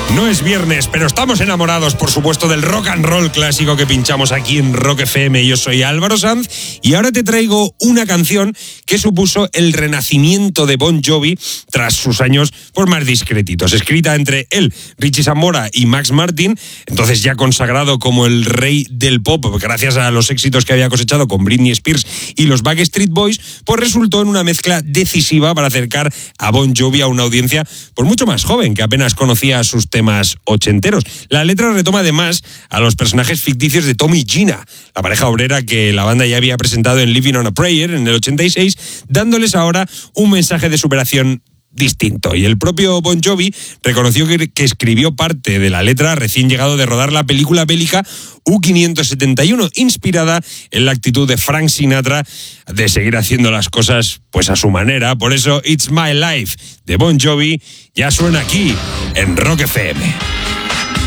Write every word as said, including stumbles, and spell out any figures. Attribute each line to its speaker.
Speaker 1: No es viernes, pero estamos enamorados, por supuesto, del rock and roll clásico que pinchamos aquí en Rock F M. Yo soy Álvaro Sanz y ahora te traigo una canción que supuso el renacimiento de Bon Jovi tras sus años por más discretitos. Escrita entre él, Richie Sambora y Max Martin, entonces ya consagrado como el rey del pop gracias a los éxitos que había cosechado con Britney Spears y los Backstreet Boys, pues resultó en una mezcla decisiva para acercar a Bon Jovi a una audiencia pues mucho más joven, que apenas conocía sus temas temas ochenteros. La letra retoma además a los personajes ficticios de Tommy y Gina, la pareja obrera que la banda ya había presentado en Living on a Prayer en el ochenta y seis, dándoles ahora un mensaje de superación distinto. Y el propio Bon Jovi reconoció que, que escribió parte de la letra recién llegado de rodar la película bélica U quinientos setenta y uno, inspirada en la actitud de Frank Sinatra de seguir haciendo las cosas pues a su manera. Por eso It's My Life de Bon Jovi ya suena aquí en Rock F M.